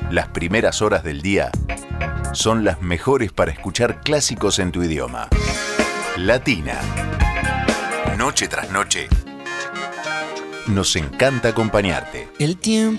Las primeras horas del día son las mejores para escuchar clásicos en tu idioma. Latina. Noche tras noche. Nos encanta acompañarte. El tiempo